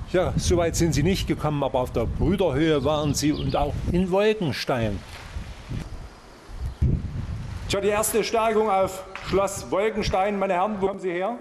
Ja, so weit sind Sie nicht gekommen, aber auf der Brüderhöhe waren Sie und auch in Wolkenstein. Tja, die erste Steigung auf Schloss Wolkenstein. Meine Herren, wo kommen Sie her?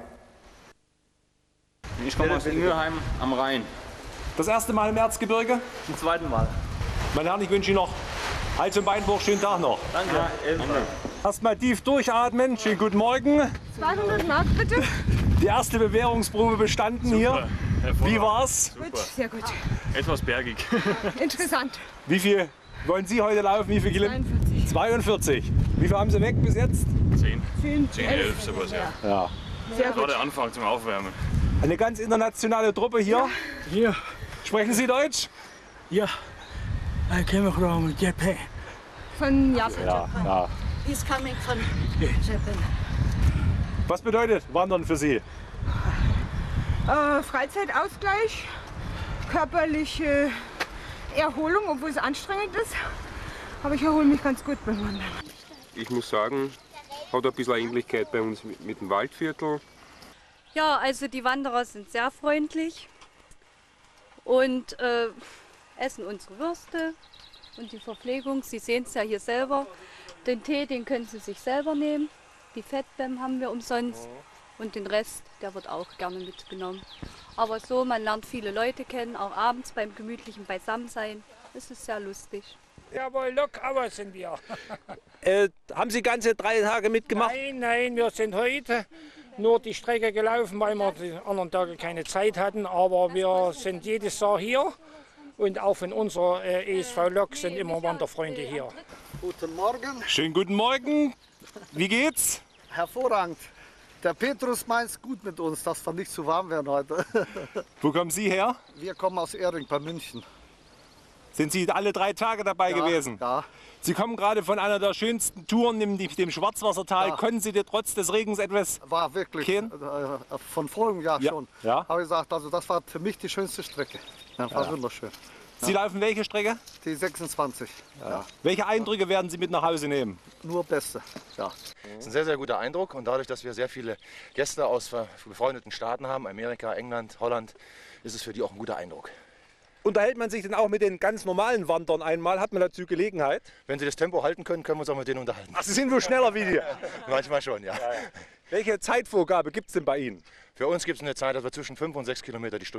Ich komme aus Ingelheim am Rhein. Das erste Mal im Erzgebirge? Zum zweiten Mal. Meine Herren, ich wünsche Ihnen noch Hals- und Beinbruch, schönen Tag noch. Danke. Erstmal tief durchatmen, schönen guten Morgen. 200 Mark bitte. Die erste Bewährungsprobe bestanden hier. Wie war's? Gut, sehr gut. Etwas bergig. Interessant. Wie viel wollen Sie heute laufen? Wie viel Kilometer? 42. 42. Wie viel haben Sie weg bis jetzt? 10, 11, sowas, ja. Ja. Sehr Das war gut. der Anfang zum Aufwärmen. Eine ganz internationale Truppe hier. Hier, Sprechen Sie Deutsch? ja. Ich komme from Japan. Von Japan. Ja. He's coming from Japan. Was bedeutet Wandern für Sie? Freizeitausgleich, körperliche Erholung, obwohl es anstrengend ist. Aber ich erhole mich ganz gut beim Wandern. Ich muss sagen, hat ein bisschen Ähnlichkeit bei uns mit dem Waldviertel. Ja, also die Wanderer sind sehr freundlich und essen unsere Würste und die Verpflegung. Sie sehen es ja hier selber. Den Tee, den können Sie sich selber nehmen. Die Fettbäm haben wir umsonst und den Rest, der wird auch gerne mitgenommen. Aber so, man lernt viele Leute kennen, auch abends beim gemütlichen Beisammensein. Es ist sehr lustig. Jawohl, Lokauer sind wir. Haben Sie ganze 3 Tage mitgemacht? Nein, wir sind heute nur die Strecke gelaufen, weil wir die anderen Tage keine Zeit hatten. Aber wir sind jedes Jahr hier und auch von unserer ESV Lok sind immer Wanderfreunde hier. Guten Morgen, Schönen guten Morgen. Wie geht's? hervorragend. Der Petrus meint es gut mit uns, dass wir nicht zu warm werden heute. Wo kommen Sie her? Wir kommen aus Erding bei München. Sind Sie alle 3 Tage dabei gewesen? Ja, Sie kommen gerade von einer der schönsten Touren, dem Schwarzwassertal. Ja. Konnten Sie dir trotz des Regens etwas... war wirklich Kennen? von vorigem Jahr Ja, schon. ja. Habe ich gesagt, also das war für mich die schönste Strecke. Ja, war wunderschön. Sie laufen welche Strecke? Die 26. Ja. Welche Eindrücke werden Sie mit nach Hause nehmen? Nur Beste. Ja. Das ist ein sehr, sehr guter Eindruck und dadurch, dass wir sehr viele Gäste aus befreundeten Staaten haben, Amerika, England, Holland, ist es für die auch ein guter Eindruck. Unterhält man sich denn auch mit den ganz normalen Wanderern einmal? Hat man dazu Gelegenheit? Wenn Sie das Tempo halten können, können wir uns auch mit denen unterhalten. Ach, Sie sind wohl schneller wie die. Manchmal schon, ja. Welche Zeitvorgabe gibt es denn bei Ihnen? Für uns gibt es eine Zeit, dass wir zwischen 5 und 6 Kilometer die Stunde